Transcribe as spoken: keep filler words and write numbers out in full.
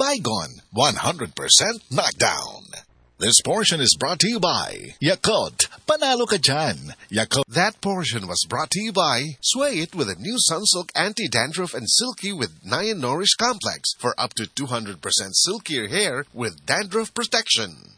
bygone, one hundred percent knockdown. This portion is brought to you by Yakult. Panalo ka dyan. Yakult. That portion was brought to you by Sway It with a new Sunsilk Anti-Dandruff and Silky with Nian Nourish Complex for up to two hundred percent silkier hair with dandruff protection.